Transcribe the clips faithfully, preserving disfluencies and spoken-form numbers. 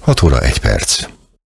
hat óra egy perc.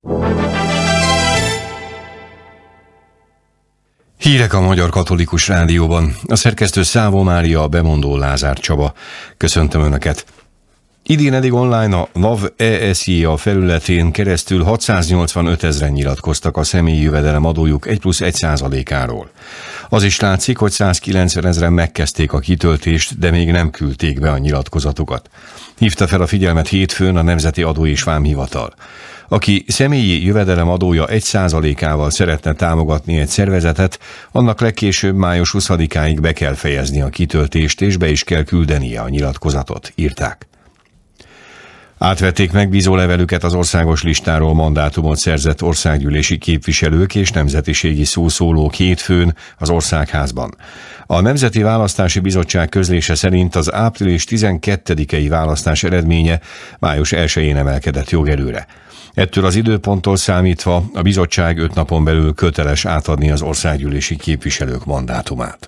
Hírek a Magyar Katolikus Rádióban. A szerkesztő Szávó Mária, a bemondó Lázár Csaba. Köszöntöm Önöket! Idén eddig online a NAV E S J A felületén keresztül hatszáznyolcvanöt ezren nyilatkoztak a személyi jövedelem adójuk egy plusz egy százalékáról. Az is látszik, hogy százkilencven ezren megkezdték a kitöltést, de még nem küldték be a nyilatkozatukat. Hívta fel a figyelmet hétfőn a Nemzeti Adó és Vámhivatal. Aki személyi jövedelem adója egy százalékával szeretne támogatni egy szervezetet, annak legkésőbb május huszadikáig be kell fejezni a kitöltést, és be is kell küldenie a nyilatkozatot, írták. Átvették megbízó levelüket az országos listáról mandátumot szerzett országgyűlési képviselők és nemzetiségi szószólók hétfőn az Országházban. A Nemzeti Választási Bizottság közlése szerint az április tizenkettedikei választás eredménye május elsején emelkedett jogerőre. Ettől az időponttól számítva a bizottság öt napon belül köteles átadni az országgyűlési képviselők mandátumát.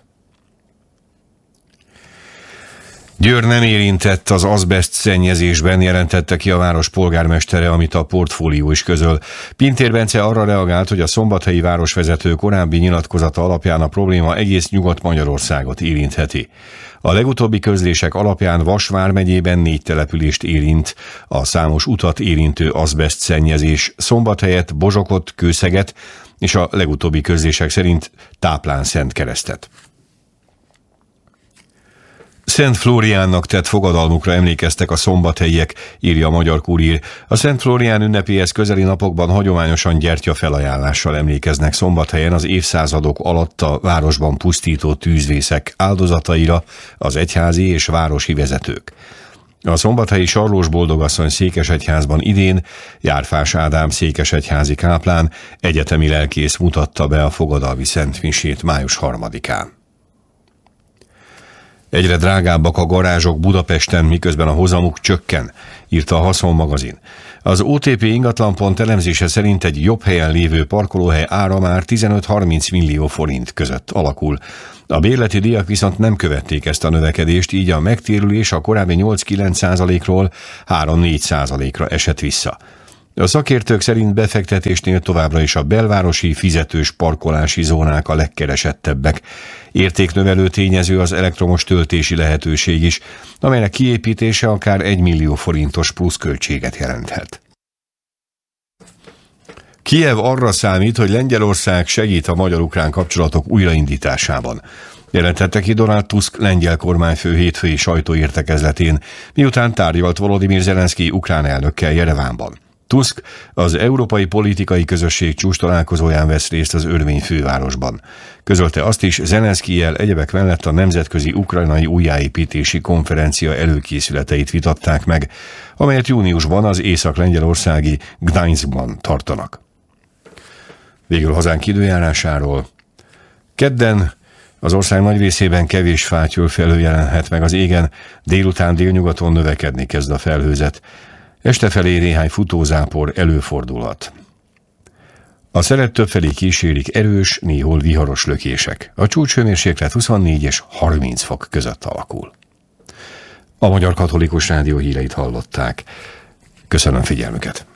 Győr nem érintett az azbeszt szennyezésben, jelentette ki a város polgármestere, amit a Portfólió is közöl. Pintér Bence arra reagált, hogy a szombathelyi városvezető korábbi nyilatkozata alapján a probléma egész Nyugat-Magyarországot érintheti. A legutóbbi közlések alapján Vas vármegyében négy települést érint a számos utat érintő azbeszt szennyezés, Szombathelyet, Bozsokot, Kőszeget és a legutóbbi közlések szerint Táplán-Szentkeresztet. Szent Flóriánnak tett fogadalmukra emlékeztek a szombathelyiek, írja a Magyar Kurír. A Szent Flórián ünnepéhez közeli napokban hagyományosan gyertyafelajánlással emlékeznek Szombathelyen az évszázadok alatt a városban pusztító tűzvészek áldozataira az egyházi és városi vezetők. A szombathelyi Sarlós Boldogasszony székesegyházban idén Járfás Ádám székesegyházi káplán, egyetemi lelkész mutatta be a fogadalmi szentmisét május harmadikán. Egyre drágábbak a garázsok Budapesten, miközben a hozamuk csökken, írta a Haszon magazin. Az o té pé ingatlanpont elemzése szerint egy jobb helyen lévő parkolóhely ára már tizenöt-harminc millió forint között alakul. A bérleti díjak viszont nem követték ezt a növekedést, így a megtérülés a korábbi nyolc-kilenc százalékról három-négy százalékra esett vissza. A szakértők szerint befektetésnél továbbra is a belvárosi fizetős parkolási zónák a legkeresettebbek. Értéknövelő tényező az elektromos töltési lehetőség is, amelynek kiépítése akár egy millió forintos pluszköltséget jelenthet. Kijev arra számít, hogy Lengyelország segít a magyar-ukrán kapcsolatok újraindításában. Jelentette ki Donald Tusk lengyel kormányfő hétfői sajtóértekezletén, miután tárgyalt Volodymyr Zelenszky ukrán elnökkel Jerevánban. Tusk az Európai Politikai Közösség csúcstalálkozóján vesz részt az örmény fővárosban. Közölte azt is, Zelenszkijjel egyebek mellett a Nemzetközi Ukrajnai Újjáépítési Konferencia előkészületeit vitatták meg, amelyet júniusban az észak-lengyelországi Gdańskban tartanak. Végül hazánk időjárásáról. Kedden az ország nagy részében kevés fátyol felhő jelenhet meg az égen, délután délnyugaton növekedni kezd a felhőzet. Este felé néhány futózápor előfordulhat. A szelet többfelé kísérik erős, néhol viharos lökések. A csúcshőmérséklet huszonnégy és harminc fok között alakul. A Magyar Katolikus Rádió híreit hallották. Köszönöm figyelmüket!